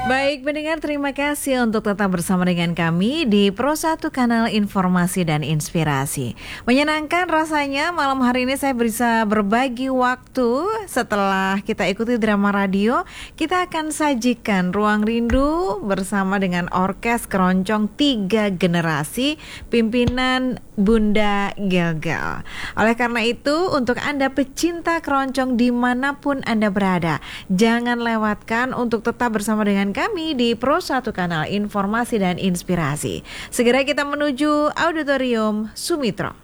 Baik pendengar, terima kasih untuk tetap bersama dengan kami di Pro 1 Kanal Informasi dan Inspirasi. Menyenangkan rasanya malam hari ini saya bisa berbagi waktu setelah kita ikuti drama radio. Kita akan sajikan Ruang Rindu bersama dengan Orkes Keroncong 3 Generasi pimpinan Bunda Gelgel. Oleh karena itu, untuk Anda pecinta keroncong dimanapun Anda berada, jangan lewatkan untuk tetap bersama dengan kami di Pro 1 Kanal Informasi dan Inspirasi. Segera kita menuju Auditorium Sumitro.